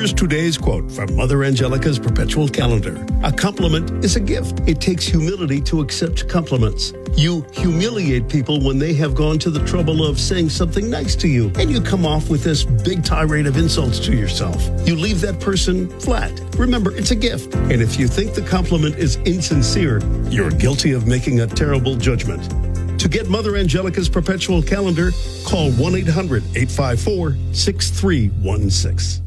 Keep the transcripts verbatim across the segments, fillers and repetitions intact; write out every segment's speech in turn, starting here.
Here's today's quote from Mother Angelica's Perpetual Calendar. A compliment is a gift. It takes humility to accept compliments. You humiliate people when they have gone to the trouble of saying something nice to you, and you come off with this big tirade of insults to yourself. You leave that person flat. Remember, it's a gift. And if you think the compliment is insincere, you're guilty of making a terrible judgment. To get Mother Angelica's Perpetual Calendar, call one eight hundred eight five four six three one six.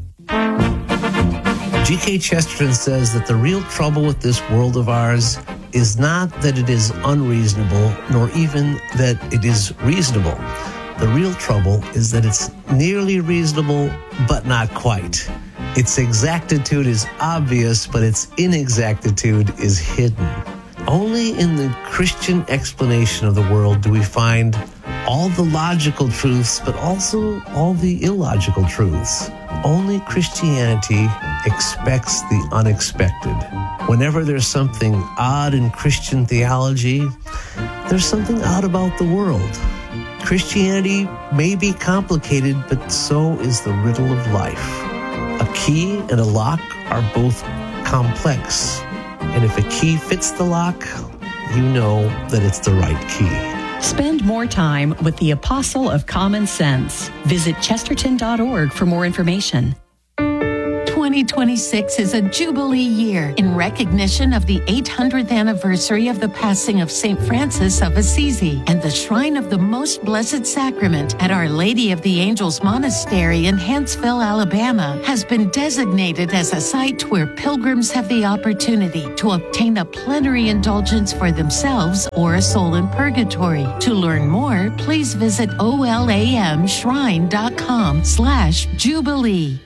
G K Chesterton says that the real trouble with this world of ours is not that it is unreasonable, nor even that it is reasonable. The real trouble is that it's nearly reasonable, but not quite. Its exactitude is obvious, but its inexactitude is hidden. Only in the Christian explanation of the world do we find all the logical truths, but also all the illogical truths. Only Christianity expects the unexpected. Whenever there's something odd in Christian theology, there's something odd about the world. Christianity may be complicated, but so is the riddle of life. A key and a lock are both complex. And if a key fits the lock, you know that it's the right key. Spend more time with the Apostle of Common Sense. Visit chesterton dot org for more information. twenty twenty-six is a Jubilee year in recognition of the eight hundredth anniversary of the passing of Saint Francis of Assisi, and the Shrine of the Most Blessed Sacrament at Our Lady of the Angels Monastery in Huntsville, Alabama, has been designated as a site where pilgrims have the opportunity to obtain a plenary indulgence for themselves or a soul in purgatory. To learn more, please visit olamshrine.com slash Jubilee.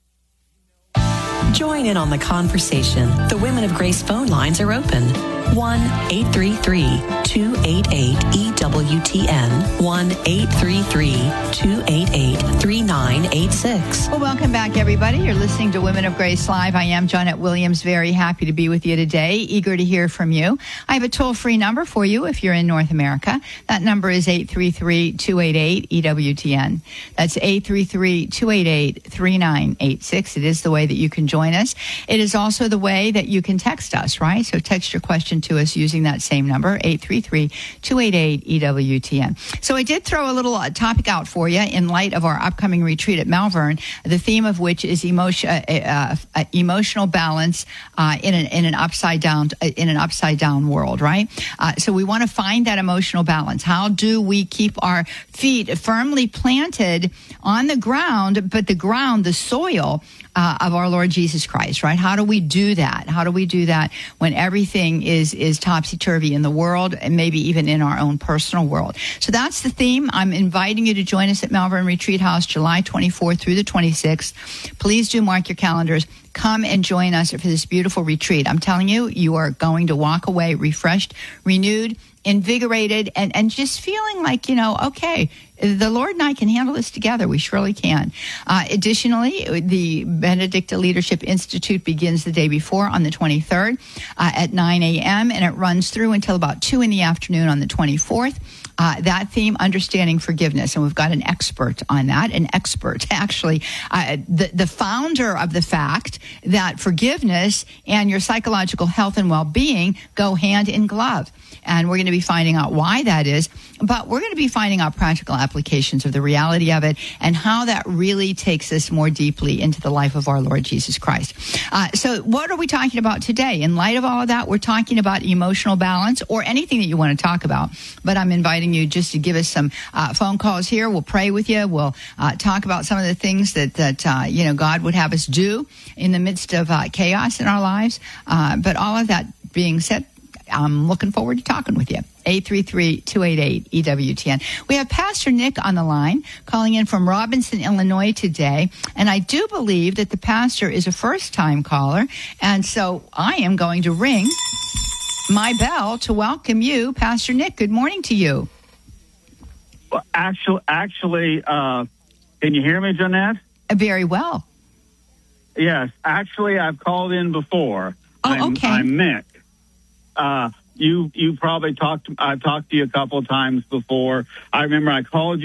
Join in on the conversation. The Women of Grace phone lines are open. one eight three three two eight eight E W T N. one eight three three two eight eight three nine eight six. Well, welcome back, everybody. You're listening to Women of Grace Live. I am Johnnette Williams. Very happy to be with you today. Eager to hear from you. I have a toll-free number for you if you're in North America. That number is eight three three two eight eight E W T N. That's eight three three two eight eight three nine eight six. It is the way that you can join us. It is also the way that you can text us, right? So text your question to us using that same number, eight three three two eight eight E W T N. So I did throw a little uh, topic out for you in light of our upcoming retreat at Malvern, the theme of which is emotion, uh, uh, uh, emotional balance uh, in an in an upside down uh, in an upside down world, right? Uh, so we want to find that emotional balance. How do we keep our feet firmly planted on the ground, but the ground, the soil Uh, of our Lord Jesus Christ, right? How do we do that? How do we do that when everything is is topsy-turvy in the world and maybe even in our own personal world? So that's the theme. I'm inviting you to join us at Malvern Retreat House July twenty-fourth through the twenty-sixth. Please do mark your calendars. Come and join us for this beautiful retreat. I'm telling you, you are going to walk away refreshed, renewed, invigorated, and, and just feeling like, you know, okay, the Lord and I can handle this together. We surely can. Uh, additionally, the Benedicta Leadership Institute begins the day before on the twenty-third uh, at nine a.m. and it runs through until about two in the afternoon on the twenty-fourth. Uh, that theme, understanding forgiveness, and we've got an expert on that, an expert, actually, uh, the, the founder of the fact that forgiveness and your psychological health and well-being go hand in glove. And we're going to be finding out why that is, but we're going to be finding out practical applications of the reality of it and how that really takes us more deeply into the life of our Lord Jesus Christ. Uh, so what are we talking about today? In light of all of that, we're talking about emotional balance or anything that you want to talk about, but I'm inviting you just to give us some uh, phone calls here. We'll pray with you. We'll uh, talk about some of the things that, that uh, you know, God would have us do in the midst of uh, chaos in our lives. Uh, but all of that being said, I'm looking forward to talking with you. eight three three two eight eight E W T N. We have Pastor Nick on the line calling in from Robinson, Illinois today. And I do believe that the pastor is a first-time caller. And so I am going to ring my bell to welcome you. Pastor Nick, good morning to you. Well, actually, actually uh, can you hear me, Johnnette? Very well. Yes. Actually, I've called in before. Oh, I'm, okay. I'm Mick. Uh, you you probably talked. I've talked to you a couple of times before. I remember I called you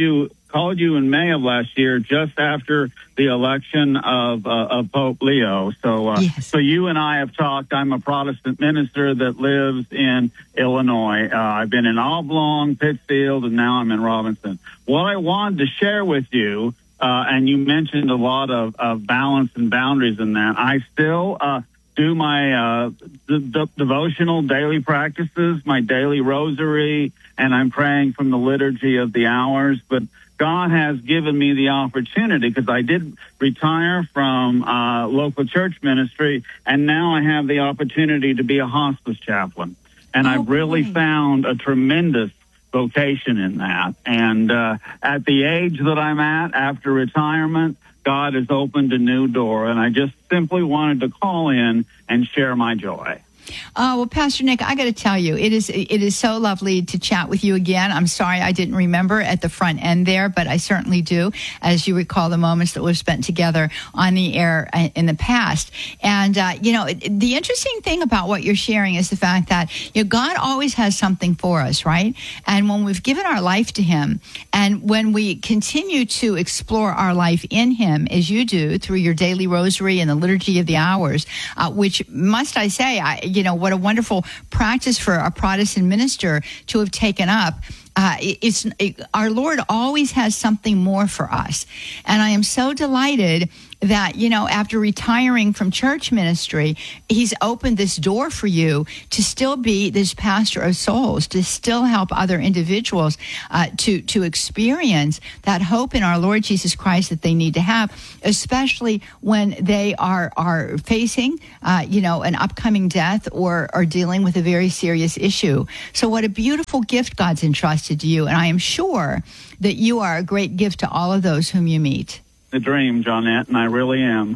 called you in May of last year, just after the election of, uh, of Pope Leo. So, uh, Yes. so you and I have talked. I'm a Protestant minister that lives in Illinois. Uh, I've been in Oblong, Pittsfield, and now I'm in Robinson. What I wanted to share with you, uh, and you mentioned a lot of, of balance and boundaries in that. I still uh, do my uh, d- d- devotional daily practices, my daily rosary, and I'm praying from the liturgy of the hours. But God has given me the opportunity, because I did retire from uh, local church ministry, and now I have the opportunity to be a hospice chaplain. And Oh, I've really boy. found a tremendous vocation in that. And uh, at the age that I'm at, after retirement, God has opened a new door, and I just simply wanted to call in and share my joy. Oh, well, Pastor Nick, I got to tell you, it is it is so lovely to chat with you again. I'm sorry I didn't remember at the front end there, but I certainly do, as you recall the moments that we've spent together on the air in the past. And, uh, you know, the interesting thing about what you're sharing is the fact that, you know, God always has something for us, right? And when we've given our life to Him, and when we continue to explore our life in Him, as you do through your daily rosary and the liturgy of the hours, uh, which, must I say, I, you know, what a wonderful practice for a Protestant minister to have taken up. Uh, it's it, our Lord always has something more for us. And I am so delighted that, you know, after retiring from church ministry, He's opened this door for you to still be this pastor of souls, to still help other individuals uh, to, to experience that hope in our Lord Jesus Christ that they need to have, especially when they are, are facing, uh, you know, an upcoming death or are dealing with a very serious issue. So what a beautiful gift God's entrusted to you. And I am sure that you are a great gift to all of those whom you meet. The dream, Johnette, and I really am.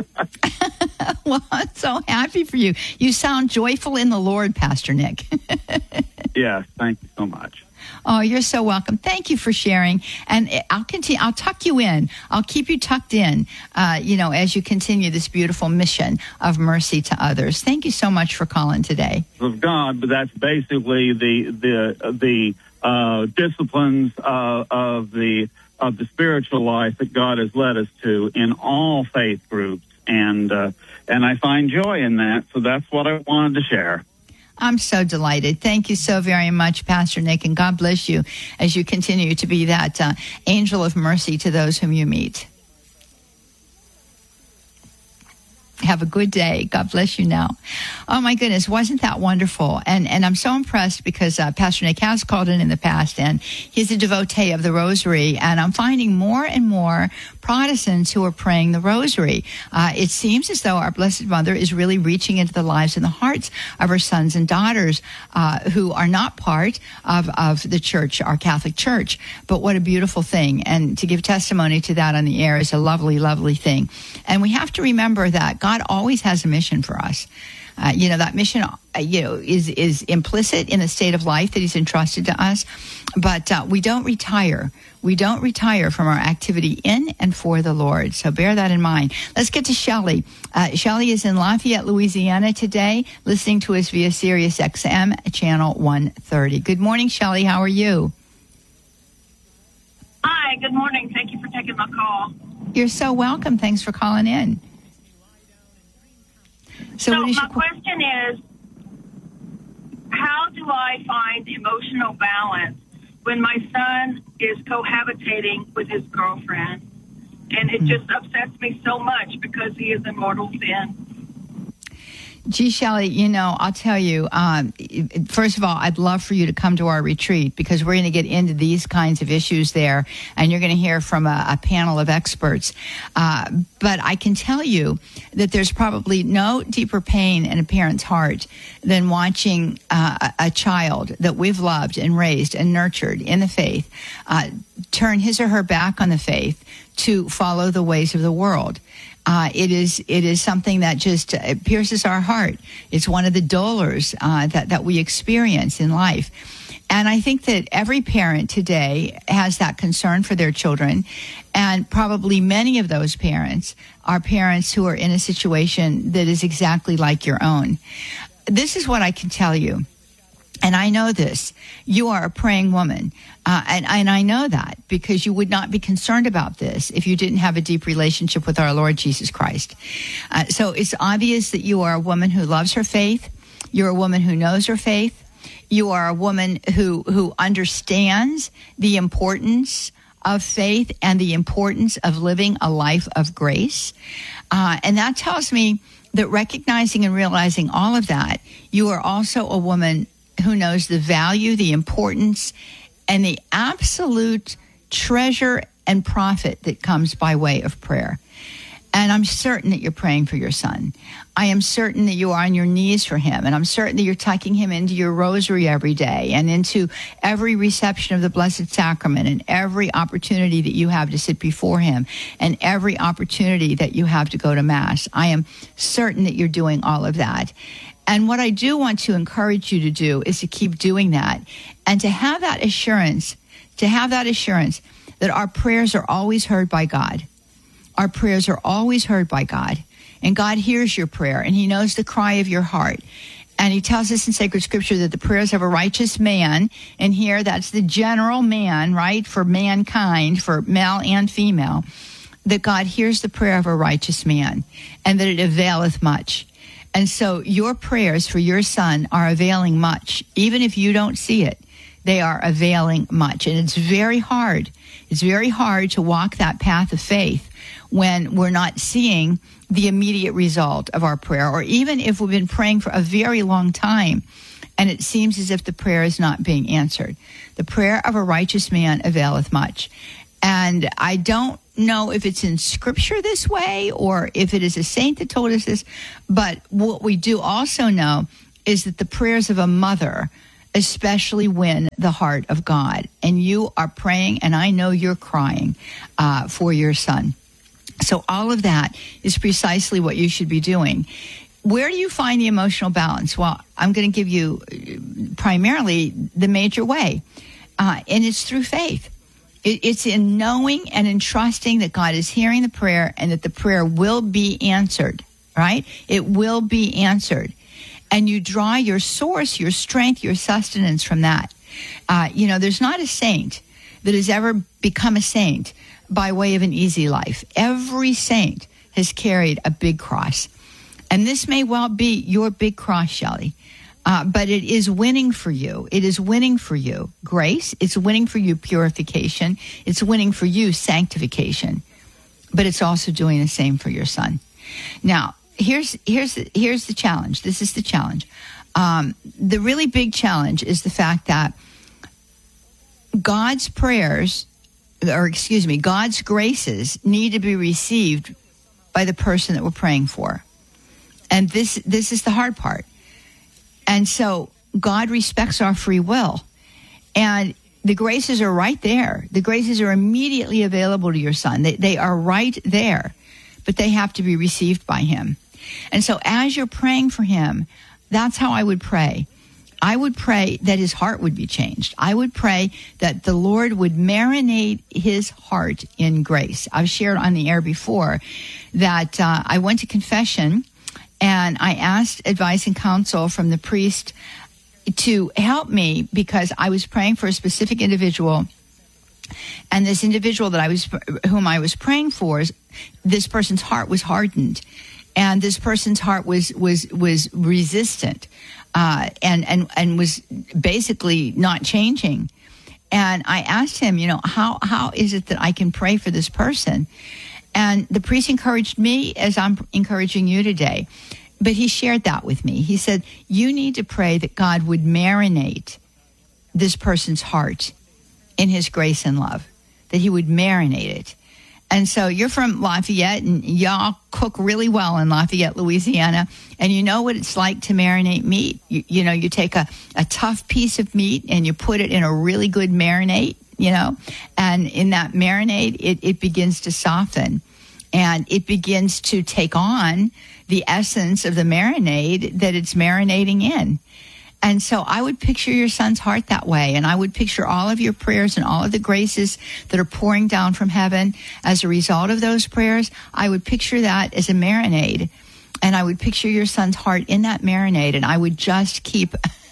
Well, I'm so happy for you. You sound joyful in the Lord, Pastor Nick. Yes, thank you so much. Oh, you're so welcome. Thank you for sharing. And I'll continue. I'll tuck you in. I'll keep you tucked in, uh, you know, as you continue this beautiful mission of mercy to others. Thank you so much for calling today. Of God, but that's basically the the the uh, disciplines uh, of the of the spiritual life that God has led us to in all faith groups, and uh, and I find joy in that. So that's what I wanted to share. I'm so delighted. Thank you so very much, Pastor Nick, and God bless you as you continue to be that uh, angel of mercy to those whom you meet. Have a good day. God bless you now. Oh, my goodness. Wasn't that wonderful? And and I'm so impressed because uh, Pastor Nick has called in in the past, and he's a devotee of the Rosary. And I'm finding more and more Protestants who are praying the Rosary. Uh, it seems as though our Blessed Mother is really reaching into the lives and the hearts of her sons and daughters uh, who are not part of, of the church, our Catholic Church. But what a beautiful thing. And to give testimony to that on the air is a lovely, lovely thing. And we have to remember that God always has a mission for us. Uh, you know, that mission, uh, you know, is, is implicit in the state of life that He's entrusted to us. But uh, we don't retire. We don't retire from our activity in and for the Lord. So bear that in mind. Let's get to Shelley. Uh, Shelley is in Lafayette, Louisiana today, listening to us via Sirius X M, channel one thirty. Good morning, Shelley. How are you? Hi, good morning. Thank you for taking my call. You're so welcome. Thanks for calling in. So, So what is my your qu- question is, how do I find emotional balance when my son is cohabitating with his girlfriend? And it just upsets me so much because he is in mortal sin. Gee, Shelley, you know, I'll tell you, um, first of all, I'd love for you to come to our retreat because we're going to get into these kinds of issues there, and you're going to hear from a, a panel of experts. Uh, but I can tell you that there's probably no deeper pain in a parent's heart than watching uh, a, a child that we've loved and raised and nurtured in the faith uh, turn his or her back on the faith to follow the ways of the world. Uh, it is it is something that just uh, pierces our heart. It's one of the dolors uh, that, that we experience in life. And I think that every parent today has that concern for their children. And probably many of those parents are parents who are in a situation that is exactly like your own. This is what I can tell you. and I know this, you are a praying woman. Uh, and, and I know that because you would not be concerned about this if you didn't have a deep relationship with our Lord Jesus Christ. Uh, so it's obvious that you are a woman who loves her faith. You're a woman who knows her faith. You are a woman who, who understands the importance of faith and the importance of living a life of grace. Uh, and that tells me that recognizing and realizing all of that, you are also a woman who knows the value, the importance, and the absolute treasure and profit that comes by way of prayer. And I'm certain that you're praying for your son. I am certain that you are on your knees for him. And I'm certain that you're tucking him into your rosary every day and into every reception of the Blessed Sacrament and every opportunity that you have to sit before him and every opportunity that you have to go to Mass. I am certain that you're doing all of that. And what I do want to encourage you to do is to keep doing that and to have that assurance, to have that assurance that our prayers are always heard by God. Our prayers are always heard by God. And God hears your prayer, and he knows the cry of your heart. And he tells us in sacred scripture that the prayers of a righteous man, and here that's the general man, right, for mankind, for male and female, that God hears the prayer of a righteous man, and that it availeth much. And so your prayers for your son are availing much. Even if you don't see it, they are availing much. And it's very hard. It's very hard to walk that path of faith when we're not seeing the immediate result of our prayer, or even if we've been praying for a very long time and it seems as if the prayer is not being answered. The prayer of a righteous man availeth much. And I don't know if it's in Scripture this way or if it is a saint that told us this, but what we do also know is that the prayers of a mother especially win the heart of God. And you are praying, and I know you're crying uh, for your son. So all of that is precisely what you should be doing. Where do you find the emotional balance? Well, I'm going to give you primarily the major way, uh, and it's through faith. It, it's in knowing and in trusting that God is hearing the prayer and that the prayer will be answered, right? It will be answered. And you draw your source, your strength, your sustenance from that. Uh, you know, there's not a saint that has ever become a saint by way of an easy life. Every saint has carried a big cross. And this may well be your big cross, Shelley. Uh, but it is winning for you. It is winning for you grace. It's winning for you purification. It's winning for you sanctification. But it's also doing the same for your son. Now, here's here's the, here's the challenge. This is the challenge. Um, the really big challenge is the fact that God's prayers, or excuse me, God's graces need to be received by the person that we're praying for. And this this is the hard part. And so God respects our free will. And the graces are right there. The graces are immediately available to your son. They, they are right there, but they have to be received by him. And so as you're praying for him, that's how I would pray. I would pray that his heart would be changed. I would pray that the Lord would marinate his heart in grace. I've shared on the air before that uh, I went to confession and I asked advice and counsel from the priest to help me because I was praying for a specific individual. And this individual that I was, whom I was praying for, this person's heart was hardened. And this person's heart was, was, was resistant. Uh, and, and, and was basically not changing. And I asked him, you know, how, how is it that I can pray for this person? And the priest encouraged me as I'm encouraging you today. But he shared that with me. He said, you need to pray that God would marinate this person's heart in his grace and love, that he would marinate it. And so you're from Lafayette, and y'all cook really well in Lafayette, Louisiana, and you know what it's like to marinate meat. You, you know, you take a, a tough piece of meat and you put it in a really good marinade, you know, and in that marinade, it, it begins to soften, and it begins to take on the essence of the marinade that it's marinating in. And so I would picture your son's heart that way, and I would picture all of your prayers and all of the graces that are pouring down from heaven as a result of those prayers. I would picture that as a marinade, and I would picture your son's heart in that marinade, and I would just keep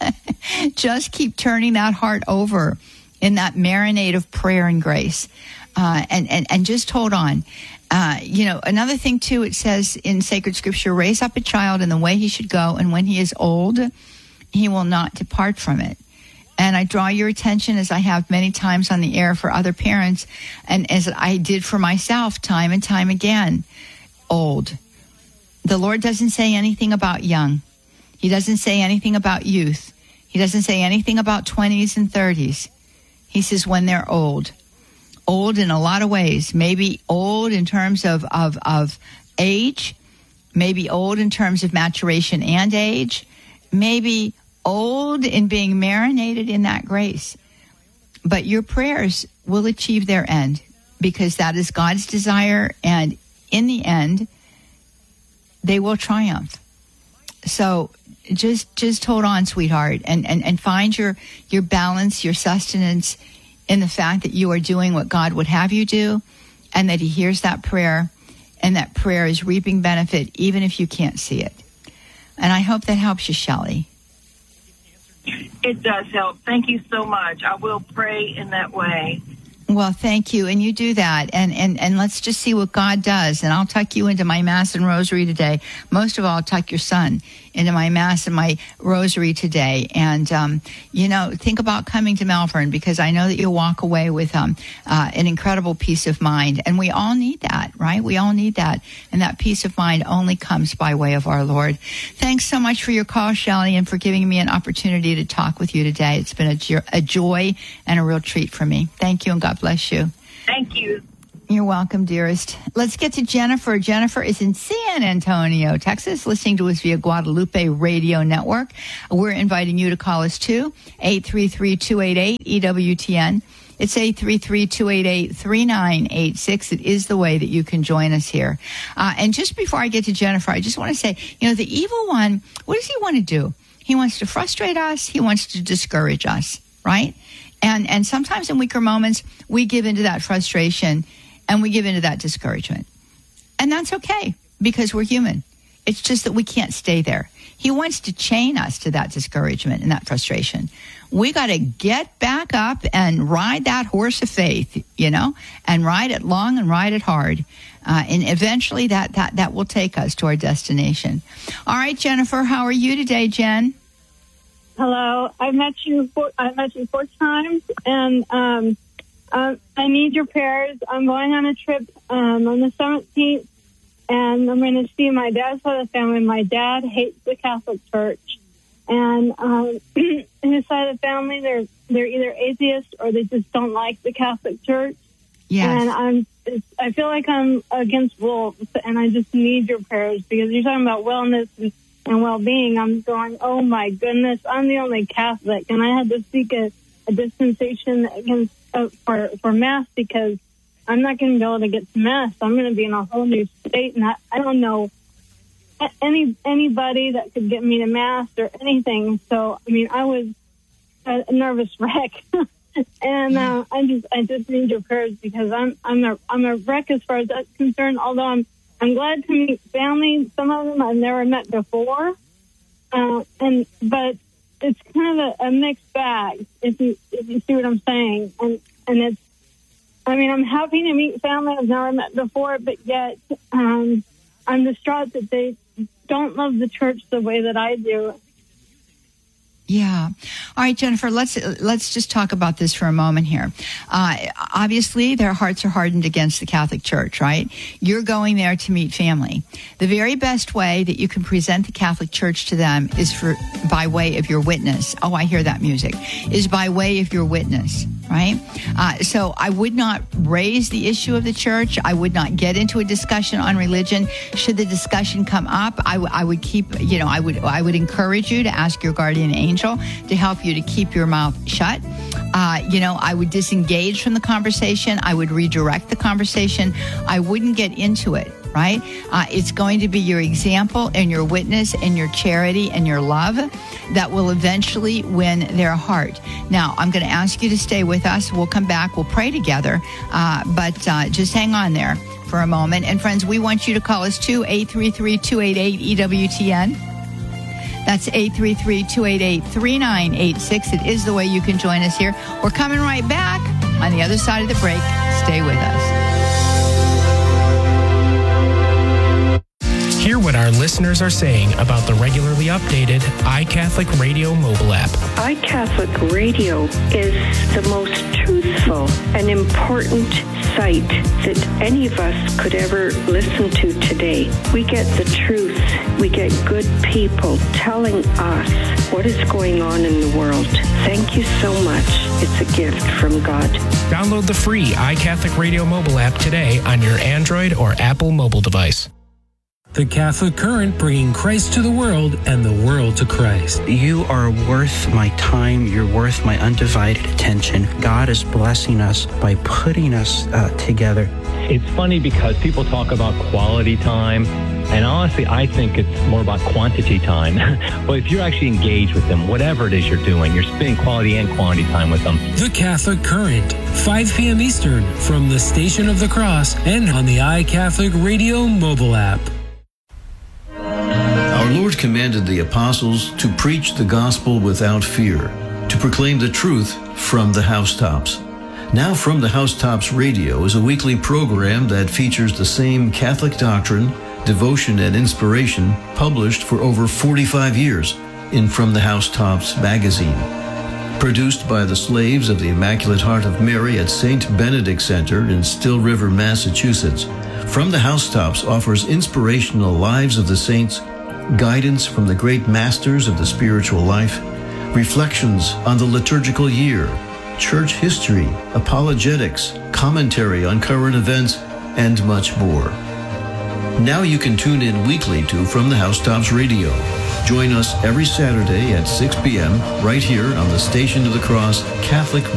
Just keep turning that heart over in that marinade of prayer and grace. Uh, and, and, and just hold on. Uh, you know, another thing, too, it says in sacred scripture, raise up a child in the way he should go, and when he is old, he will not depart from it. And I draw your attention, as I have many times on the air for other parents, and as I did for myself time and time again, old. The Lord doesn't say anything about young. He doesn't say anything about youth. He doesn't say anything about twenties and thirties. He says when they're old. Old in a lot of ways. Maybe old in terms of, of, of age. Maybe old in terms of maturation and age. Maybe old in being marinated in that grace. But your prayers will achieve their end, because that is God's desire, and in the end, they will triumph. So just just hold on, sweetheart, and, and, and find your, your balance, your sustenance in the fact that you are doing what God would have you do, and that he hears that prayer, and that prayer is reaping benefit even if you can't see it. And I hope that helps you, Shelley. It does help. Thank you so much. I will pray in that way. Well, thank you. And you do that. And, and, and let's just see what God does. And I'll tuck you into my Mass and Rosary today. Most of all, I'll tuck your son into my Mass and my Rosary today. And, um, you know, think about coming to Melbourne, because I know that you'll walk away with um, uh, an incredible peace of mind. And we all need that, right? We all need that. And that peace of mind only comes by way of our Lord. Thanks so much for your call, Shelley, and for giving me an opportunity to talk with you today. It's been a, jo- a joy and a real treat for me. Thank you, and God bless you. Thank you. You're welcome, dearest. Let's get to Jennifer. Jennifer is in San Antonio, Texas, listening to us via Guadalupe Radio Network. We're inviting you to call us too, eight three three, two eight eight, E W T N. It's eight three three, two eight eight, three nine eight six. It is the way that you can join us here. Uh, and just before I get to Jennifer, I just want to say, you know, the evil one, what does he want to do? He wants to frustrate us. He wants to discourage us, right? And and sometimes in weaker moments, we give into that frustration and we give into that discouragement. And that's okay, because we're human. It's just that we can't stay there. He wants to chain us to that discouragement and that frustration. We got to get back up and ride that horse of faith, you know, and ride it long and ride it hard. Uh, and eventually that, that, that will take us to our destination. All right, Jennifer, how are you today, Jen? Hello. I met you four, I met you four times, and um, uh, I need your prayers. I'm going on a trip um, on the seventeenth, and I'm going to see my dad's side of the family. My dad hates the Catholic Church, and um, in his side of the family, they're they're either atheists or they just don't like the Catholic Church. Yes. And I'm it's, I feel like I'm against wolves, and I just need your prayers, because you're talking about wellness and and well-being. I'm going, oh my goodness, I'm the only Catholic, and I had to seek a, a dispensation against uh, for for Mass, because I'm not going to be able to get to Mass. I'm going to be in a whole new state, and I, I don't know any anybody that could get me to Mass or anything. So, I mean, I was a, a nervous wreck, and uh, I just I just need your prayers, because I'm I'm a I'm a wreck as far as that's concerned. Although I'm I'm glad to meet family. Some of them I've never met before, uh, and but it's kind of a, a mixed bag, if you if you see what I'm saying. And and it's, I mean, I'm happy to meet family I've never met before, but yet um, I'm distraught that they don't love the church the way that I do. Yeah. All right, Jennifer, let's let's just talk about this for a moment here. Uh, obviously, their hearts are hardened against the Catholic Church, right? You're going there to meet family. The very best way that you can present the Catholic Church to them is for by way of your witness. Oh, I hear that music. Is by way of your witness, right? Uh, so I would not raise the issue of the church. I would not get into a discussion on religion. Should the discussion come up, I, w- I would keep, you know, I would I would encourage you to ask your guardian angel to help you to keep your mouth shut. Uh, you know, I would disengage from the conversation. I would redirect the conversation. I wouldn't get into it, right? Uh, it's going to be your example and your witness and your charity and your love that will eventually win their heart. Now, I'm going to ask you to stay with us. We'll come back. We'll pray together. Uh, but uh, just hang on there for a moment. And friends, we want you to call us too, eight three three, two eight eight, E W T N. That's eight three three, two eight eight, three nine eight six. It is the way you can join us here. We're coming right back on the other side of the break. Stay with us. Hear what our listeners are saying about the regularly updated iCatholic Radio mobile app. iCatholic Radio is the most truthful and important site that any of us could ever listen to today. We get the truth. We get good people telling us what is going on in the world. Thank you so much. It's a gift from God. Download the free iCatholic Radio mobile app today on your Android or Apple mobile device. The Catholic Current, bringing Christ to the world and the world to Christ. You are worth my time. You're worth my undivided attention. God is blessing us by putting us uh, together. It's funny because people talk about quality time, and honestly, I think it's more about quantity time. But if you're actually engaged with them, whatever it is you're doing, you're spending quality and quantity time with them. The Catholic Current, five p.m. Eastern, from the Station of the Cross and on the iCatholic Radio mobile app. Our Lord commanded the apostles to preach the gospel without fear, to proclaim the truth from the housetops. Now From the Housetops Radio is a weekly program that features the same Catholic doctrine, devotion, and inspiration published for over forty-five years in From the Housetops magazine. Produced by the slaves of the Immaculate Heart of Mary at Saint Benedict Center in Still River, Massachusetts, From the Housetops offers inspirational lives of the saints, guidance from the great masters of the spiritual life, reflections on the liturgical year, church history, apologetics, commentary on current events, and much more. Now you can tune in weekly to From the Housetops Radio. Join us every Saturday at six p.m. right here on the Station of the Cross Catholic